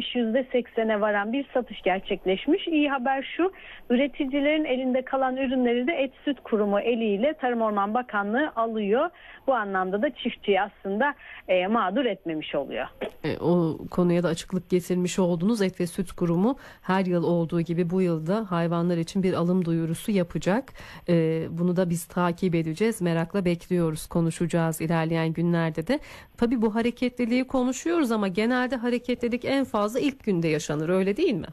%70-%80'e varan bir satış gerçekleşmiş. İyi haber şu, üreticilerin elinde kalan ürünleri de Et Süt Kurumu eliyle Tarım Orman Bakanlığı alıyor. Bu anlamda da çiftçiyi aslında mağdur etmemiş oluyor. O konuya da açıklık getirmiş oldunuz. Et ve Süt Kurumu her yıl olduğu gibi bu yılda hayvanlar için bir alım duyurusu yapacak. Bunu da biz takip edeceğiz. Merakla bekliyoruz. Konuşacağız ilerleyen günlerde de. Tabii bu hareketliliği konuşuyoruz ama genelde hareketlilik en fazla ilk günde yaşanır, öyle değil mi?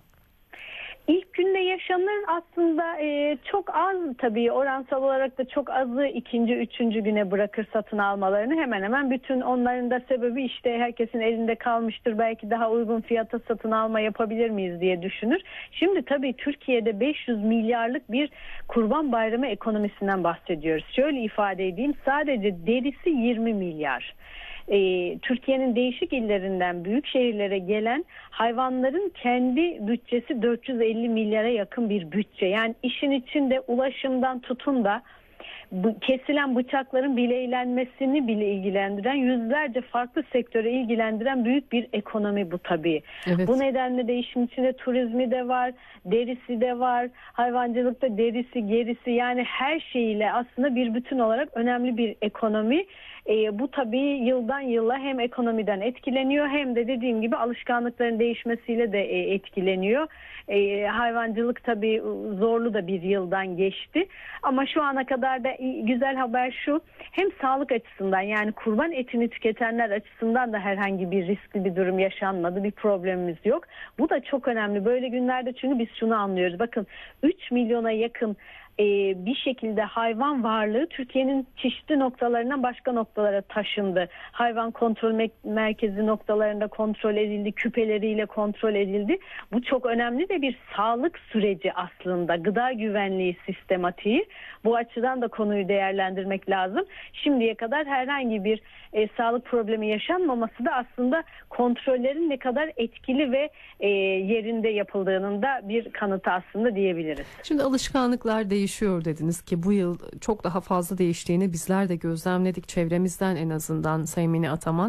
İlk günde yaşanır aslında, çok az, tabii oransal olarak da çok azı ikinci, üçüncü güne bırakır satın almalarını. Hemen hemen bütün onların da sebebi işte herkesin elinde kalmıştır. Belki daha uygun fiyata satın alma yapabilir miyiz diye düşünür. Şimdi tabii Türkiye'de 500 milyarlık bir Kurban Bayramı ekonomisinden bahsediyoruz. Şöyle ifade edeyim, sadece derisi 20 milyar. Türkiye'nin değişik illerinden büyük şehirlere gelen hayvanların kendi bütçesi 450 milyara yakın bir bütçe. Yani işin içinde ulaşımdan tutun da kesilen bıçakların bileylenmesini bile ilgilendiren, yüzlerce farklı sektöre ilgilendiren büyük bir ekonomi bu tabii. Evet. Bu nedenle de işin içinde turizmi de var, derisi de var, hayvancılıkta derisi, gerisi, yani her şeyiyle aslında bir bütün olarak önemli bir ekonomi. Bu tabii yıldan yıla hem ekonomiden etkileniyor hem de dediğim gibi alışkanlıkların değişmesiyle de etkileniyor. Hayvancılık tabii zorlu da bir yıldan geçti. Ama şu ana kadar da güzel haber şu, hem sağlık açısından, yani kurban etini tüketenler açısından da herhangi bir riskli bir durum yaşanmadı, bir problemimiz yok. Bu da çok önemli böyle günlerde, çünkü biz şunu anlıyoruz. Bakın 3 milyona yakın bir şekilde hayvan varlığı Türkiye'nin çeşitli noktalarından başka noktalara taşındı. Hayvan kontrol merkezi noktalarında kontrol edildi, küpeleriyle kontrol edildi. Bu çok önemli de bir sağlık süreci aslında, gıda güvenliği sistematiği. Bu açıdan da konuyu değerlendirmek lazım. Şimdiye kadar herhangi bir sağlık problemi yaşanmaması da aslında kontrollerin ne kadar etkili ve yerinde yapıldığının da bir kanıtı aslında diyebiliriz. Şimdi alışkanlıklar değişiyor dediniz ki bu yıl çok daha fazla değiştiğini bizler de gözlemledik çevremizden, en azından Sayın Mine Ataman.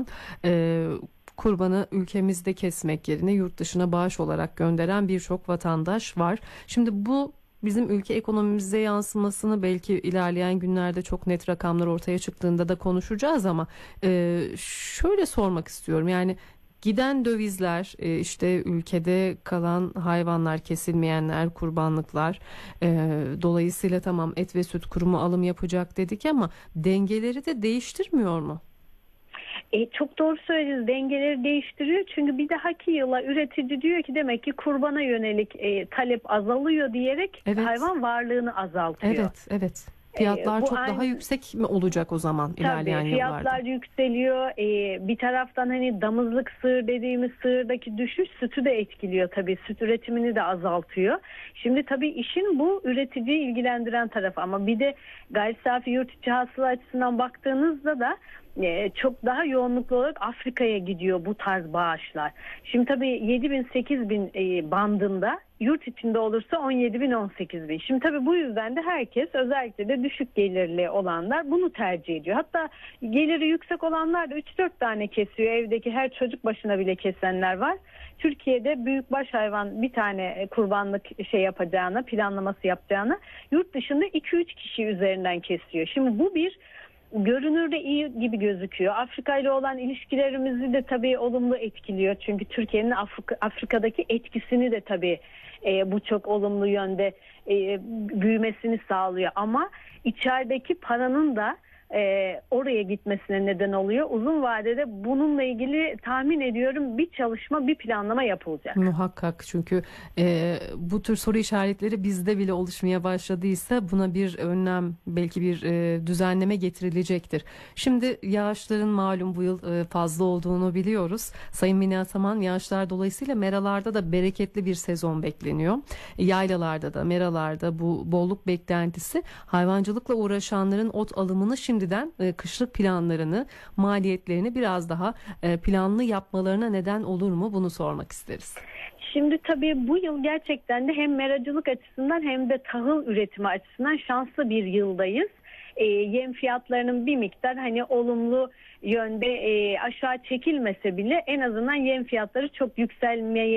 Kurbanı ülkemizde kesmek yerine yurt dışına bağış olarak gönderen birçok vatandaş var. Şimdi bu bizim ülke ekonomimize yansımasını belki ilerleyen günlerde çok net rakamlar ortaya çıktığında da konuşacağız ama şöyle sormak istiyorum, yani giden dövizler, işte ülkede kalan hayvanlar, kesilmeyenler, kurbanlıklar, dolayısıyla tamam Et ve Süt Kurumu alım yapacak dedik ama dengeleri de değiştirmiyor mu? Çok doğru söylediniz, dengeleri değiştiriyor, çünkü bir dahaki yıla üretici diyor ki demek ki kurbana yönelik talep azalıyor diyerek hayvan varlığını azaltıyor. Evet. Fiyatlar çok daha yüksek mi olacak o zaman ilerleyen yıllarda? Fiyatlar yükseliyor. Bir taraftan hani damızlık sığır dediğimiz sığırdaki düşüş sütü de etkiliyor tabii. Süt üretimini de azaltıyor. Şimdi tabii işin bu üreticiyi ilgilendiren tarafı, ama bir de gayri safi yurt içi hasıla açısından baktığınızda da çok daha yoğunluklu olarak Afrika'ya gidiyor bu tarz bağışlar. Şimdi tabii 7.000-8.000 bandında, yurt içinde olursa 17.000-18.000. Şimdi tabii bu yüzden de herkes, özellikle de düşük gelirli olanlar bunu tercih ediyor. Hatta geliri yüksek olanlar da 3-4 tane kesiyor. Evdeki her çocuk başına bile kesenler var. Türkiye'de büyükbaş hayvan bir tane kurbanlık yapacağına, planlaması yapacağına yurt dışında 2-3 kişi üzerinden kesiyor. Şimdi bu bir görünürde iyi gibi gözüküyor. Afrika ile olan ilişkilerimizi de tabii olumlu etkiliyor. Çünkü Türkiye'nin Afrika'daki etkisini de tabii bu çok olumlu yönde büyümesini sağlıyor. Ama içerideki paranın da oraya gitmesine neden oluyor. Uzun vadede bununla ilgili tahmin ediyorum bir çalışma, bir planlama yapılacak. Muhakkak, çünkü bu tür soru işaretleri bizde bile oluşmaya başladıysa buna bir önlem, belki bir düzenleme getirilecektir. Şimdi yağışların malum bu yıl fazla olduğunu biliyoruz. Sayın Mine Ataman, yağışlar dolayısıyla meralarda da bereketli bir sezon bekleniyor. Yaylalarda da, meralarda bu bolluk beklentisi hayvancılıkla uğraşanların ot alımını şimdiden kışlık planlarını, maliyetlerini biraz daha planlı yapmalarına neden olur mu? Bunu sormak isteriz. Şimdi tabii bu yıl gerçekten de hem meracılık açısından hem de tahıl üretimi açısından şanslı bir yıldayız. Yem fiyatlarının bir miktar hani olumlu yönde aşağı çekilmese bile en azından yem fiyatları çok yükselmeye